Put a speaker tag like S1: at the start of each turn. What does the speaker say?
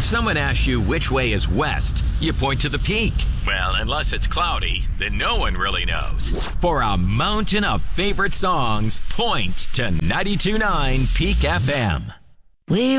S1: someone asks you which way is west, you point to the peak. Well, unless it's cloudy, then no one really knows. For a mountain of favorite songs, point to 92.9 Peak FM.